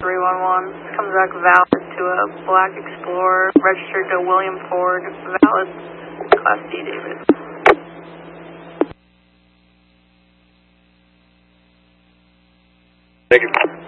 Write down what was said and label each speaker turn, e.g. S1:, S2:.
S1: 311. Comes back valid to a Black Explorer, registered to William Ford, valid, Class D, David.
S2: Thank you.